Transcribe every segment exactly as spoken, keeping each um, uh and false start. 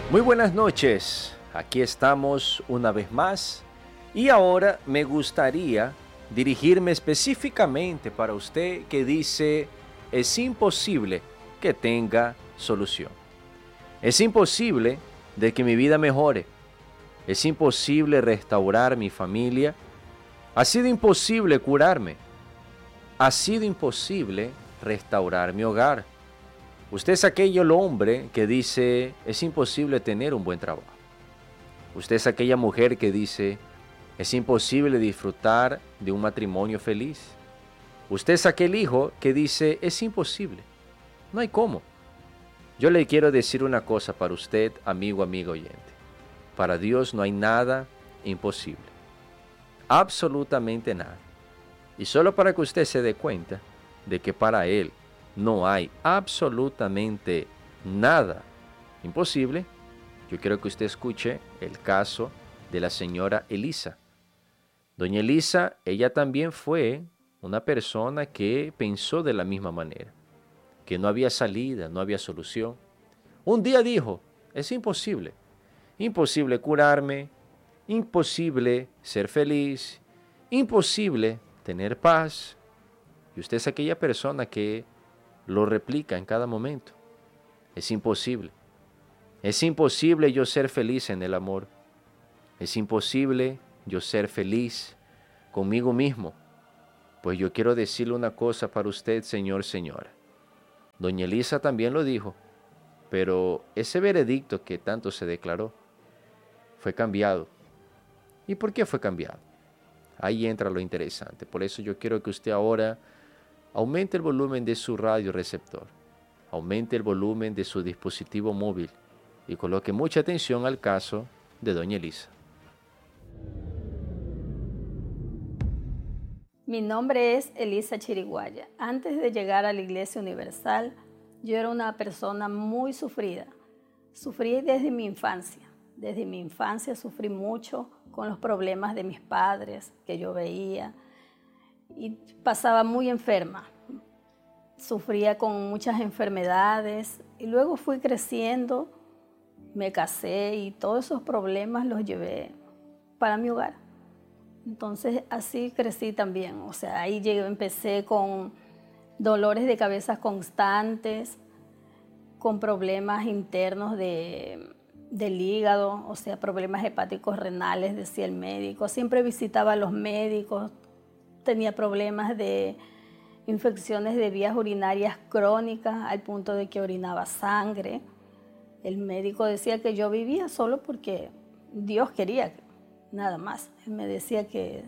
Muy buenas noches, aquí estamos una vez más y ahora me gustaría dirigirme específicamente para usted que dice es imposible que tenga solución. Es imposible de que mi vida mejore, es imposible restaurar mi familia, ha sido imposible curarme, ha sido imposible restaurar mi hogar. Usted es aquel hombre que dice, es imposible tener un buen trabajo. Usted es aquella mujer que dice, es imposible disfrutar de un matrimonio feliz. Usted es aquel hijo que dice, es imposible, no hay cómo. Yo le quiero decir una cosa para usted, amigo, amigo oyente. Para Dios no hay nada imposible. Absolutamente nada. Y solo para que usted se dé cuenta de que para Él no hay absolutamente nada imposible, yo quiero que usted escuche el caso de la señora Elisa. Doña Elisa, ella también fue una persona que pensó de la misma manera, que no había salida, no había solución. Un día dijo, es imposible, imposible curarme, imposible ser feliz, imposible tener paz. Y usted es aquella persona que lo replica en cada momento. Es imposible. Es imposible yo ser feliz en el amor. Es imposible yo ser feliz conmigo mismo. Pues yo quiero decirle una cosa para usted, señor, señora. Doña Elisa también lo dijo, pero ese veredicto que tanto se declaró fue cambiado. ¿Y por qué fue cambiado? Ahí entra lo interesante. Por eso yo quiero que usted ahora aumente el volumen de su radio receptor, aumente el volumen de su dispositivo móvil y coloque mucha atención al caso de doña Elisa. Mi nombre es Elisa Chiriguaya. Antes de llegar a la Iglesia Universal, yo era una persona muy sufrida. Sufrí desde mi infancia. Desde mi infancia sufrí mucho con los problemas de mis padres que yo veía. Y pasaba muy enferma, sufría con muchas enfermedades y luego fui creciendo, me casé y todos esos problemas los llevé para mi hogar. Entonces así crecí también, o sea, ahí llegué, empecé con dolores de cabeza constantes, con problemas internos de, del hígado, o sea, problemas hepáticos renales, decía el médico. Siempre visitaba a los médicos. Tenía problemas de infecciones de vías urinarias crónicas al punto de que orinaba sangre. El médico decía que yo vivía solo porque Dios quería, nada más. Él me decía que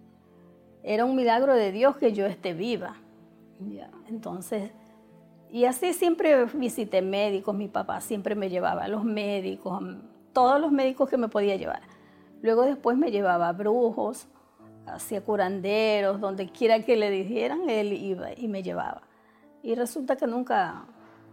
era un milagro de Dios que yo esté viva. Ya, entonces, y así siempre visité médicos, mi papá siempre me llevaba a los médicos, todos los médicos que me podía llevar. Luego después me llevaba a brujos, hacia curanderos, donde quiera que le dijeran, él iba y me llevaba. Y resulta que nunca,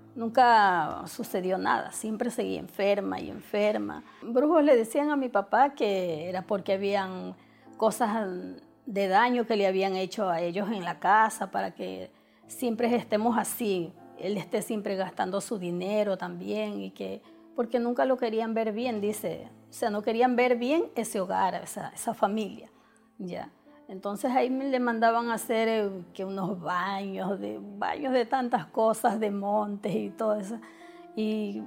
nunca sucedió nada, siempre seguí enferma y enferma. Brujos le decían a mi papá que era porque habían cosas de daño que le habían hecho a ellos en la casa para que siempre estemos así, él esté siempre gastando su dinero también y que, porque nunca lo querían ver bien, dice, o sea, no querían ver bien ese hogar, esa, esa familia. Ya, entonces ahí me le mandaban a hacer eh, que unos baños de, baños de tantas cosas, de montes y todo eso. Y,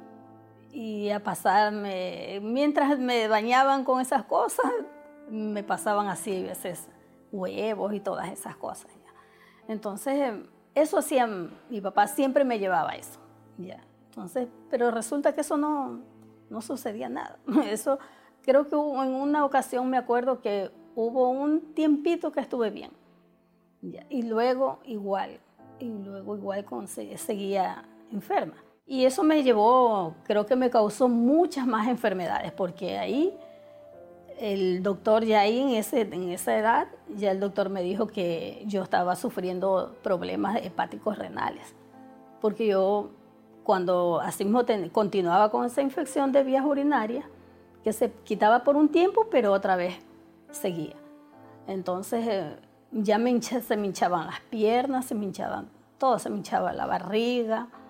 y a pasarme, mientras me bañaban con esas cosas, me pasaban así a veces huevos y todas esas cosas. Ya. Entonces, eso hacía, mi papá siempre me llevaba eso. Ya. Entonces, pero resulta que eso no, no sucedía nada. Eso, creo que hubo, en una ocasión me acuerdo que hubo un tiempito que estuve bien. Ya, y luego igual, y luego igual con, seguía enferma. Y eso me llevó, creo que me causó muchas más enfermedades, porque ahí el doctor ya ahí en, ese, en esa edad, ya el doctor me dijo que yo estaba sufriendo problemas hepáticos renales. Porque yo, cuando así mismo ten, continuaba con esa infección de vías urinarias, que se quitaba por un tiempo, pero otra vez seguía. Entonces eh, ya me hincha, se me hinchaban las piernas, se me hinchaban todo, se me hinchaba la barriga.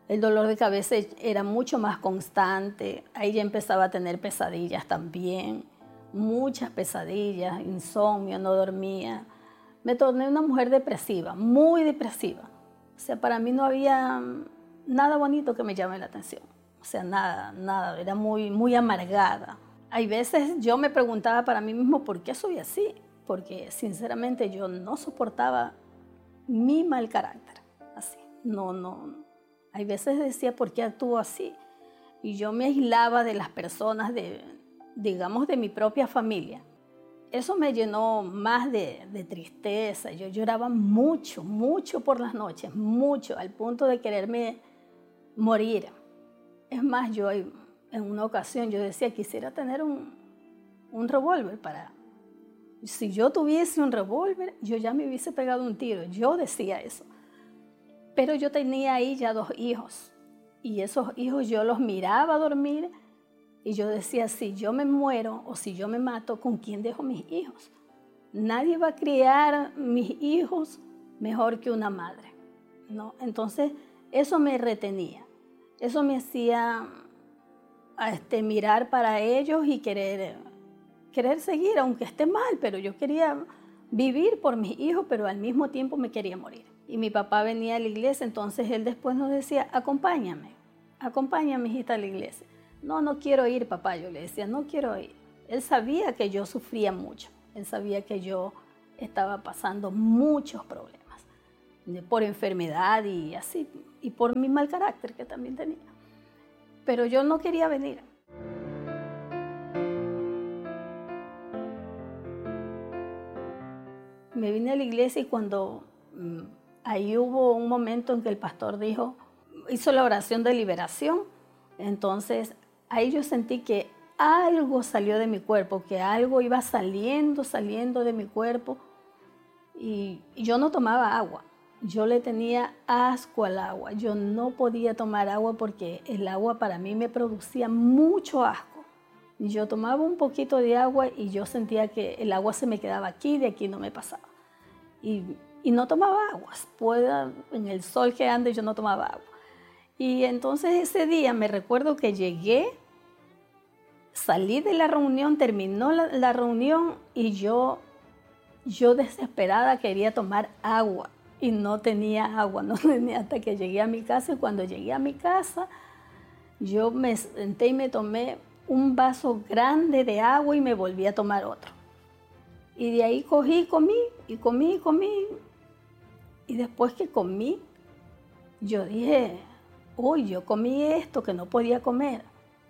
El dolor de cabeza era mucho más constante. Ahí ya empezaba a tener pesadillas también. Muchas pesadillas, insomnio, no dormía. Me torné una mujer depresiva, muy depresiva. O sea, para mí no había nada bonito que me llame la atención. O sea, nada, nada. Era muy, muy amargada. Hay veces yo me preguntaba para mí mismo por qué soy así. Porque sinceramente yo no soportaba mi mal carácter. Así, no, no. Hay veces decía, ¿por qué actúo así? Y yo me aislaba de las personas, de, digamos, de mi propia familia. Eso me llenó más de, de tristeza. Yo lloraba mucho, mucho por las noches, mucho, al punto de quererme morir. Es más, yo en una ocasión yo decía, quisiera tener un, un revólver para... Si yo tuviese un revólver, yo ya me hubiese pegado un tiro. Yo decía eso. Pero yo tenía ahí ya dos hijos y esos hijos yo los miraba dormir y yo decía, si yo me muero o si yo me mato, ¿con quién dejo mis hijos? Nadie va a criar mis hijos mejor que una madre, ¿no? Entonces eso me retenía, eso me hacía este, mirar para ellos y querer, querer seguir, aunque esté mal, pero yo quería vivir por mis hijos, pero al mismo tiempo me quería morir. Y mi papá venía a la iglesia, entonces él después nos decía, acompáñame, acompáñame, hijita, a la iglesia. No, no quiero ir, papá, yo le decía, no quiero ir. Él sabía que yo sufría mucho, él sabía que yo estaba pasando muchos problemas, por enfermedad y así, y por mi mal carácter que también tenía. Pero yo no quería venir. Me vine a la iglesia y cuando... Ahí hubo un momento en que el pastor dijo, hizo la oración de liberación. Entonces, ahí yo sentí que algo salió de mi cuerpo, que algo iba saliendo, saliendo de mi cuerpo. Y yo no tomaba agua. Yo le tenía asco al agua. Yo no podía tomar agua porque el agua para mí me producía mucho asco. Yo tomaba un poquito de agua y yo sentía que el agua se me quedaba aquí, de aquí no me pasaba. Y Y no tomaba agua, pueda, en el sol que ande yo no tomaba agua. Y entonces ese día me recuerdo que llegué, salí de la reunión, terminó la, la reunión y yo, yo desesperada quería tomar agua y no tenía agua, no tenía hasta que llegué a mi casa. Y cuando llegué a mi casa, yo me senté y me tomé un vaso grande de agua y me volví a tomar otro. Y de ahí cogí, comí y comí y comí. Y después que comí, yo dije, uy, yo comí esto que no podía comer.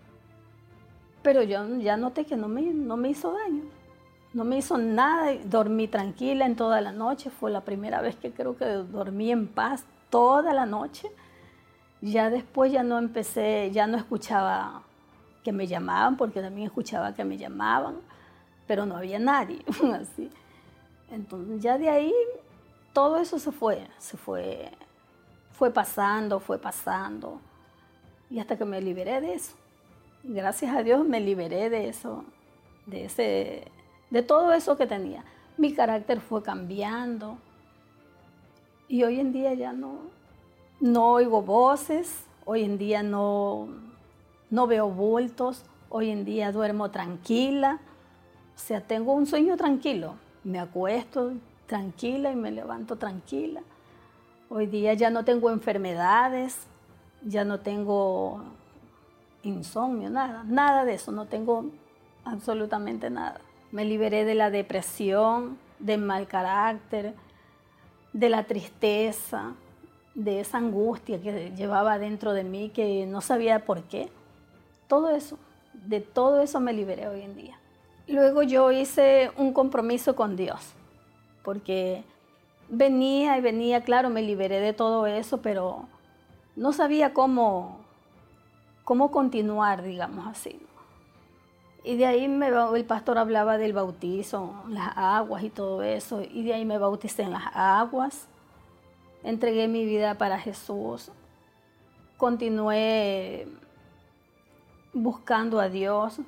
Pero yo ya noté que no me, no me hizo daño, no me hizo nada. Dormí tranquila en toda la noche. Fue la primera vez que creo que dormí en paz toda la noche. Ya después ya no empecé, ya no escuchaba que me llamaban, porque también escuchaba que me llamaban, pero no había nadie, así. Entonces ya de ahí todo eso se fue, se fue, fue pasando, fue pasando, y hasta que me liberé de eso. Gracias a Dios me liberé de eso, de, ese, de todo eso que tenía. Mi carácter fue cambiando, y hoy en día ya no, no oigo voces, hoy en día no, no veo bultos, hoy en día duermo tranquila, o sea, tengo un sueño tranquilo, me acuesto tranquila y me levanto tranquila. Hoy día ya no tengo enfermedades, ya no tengo insomnio, nada, nada de eso, no tengo absolutamente nada. Me liberé de la depresión, del mal carácter, de la tristeza, de esa angustia que llevaba dentro de mí, que no sabía por qué. Todo eso, de todo eso me liberé hoy en día. Luego yo hice un compromiso con Dios, porque venía y venía, claro, me liberé de todo eso, pero no sabía cómo, cómo continuar, digamos así. Y de ahí me, el pastor hablaba del bautizo, las aguas y todo eso, y de ahí me bauticé en las aguas, entregué mi vida para Jesús, continué buscando a Dios.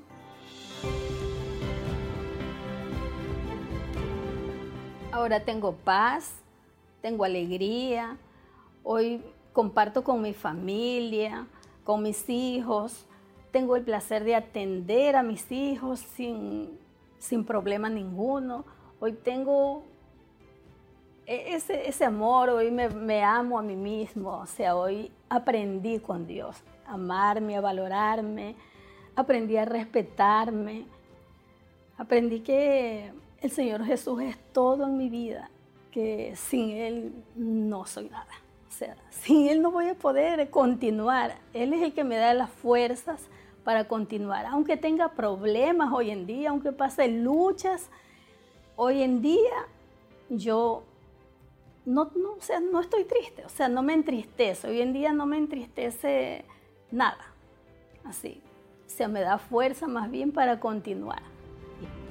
Ahora tengo paz, tengo alegría. Hoy comparto con mi familia, con mis hijos. Tengo el placer de atender a mis hijos sin, sin problema ninguno. Hoy tengo ese, ese amor, hoy me, me amo a mí mismo. O sea, hoy aprendí con Dios a amarme, a valorarme, aprendí a respetarme. Aprendí que el Señor Jesús es todo en mi vida, que sin Él no soy nada. O sea, sin Él no voy a poder continuar. Él es el que me da las fuerzas para continuar. Aunque tenga problemas hoy en día, aunque pase luchas, hoy en día yo no, no, o sea, no estoy triste, o sea, no me entristece. Hoy en día no me entristece nada. Así, o sea, me da fuerza más bien para continuar.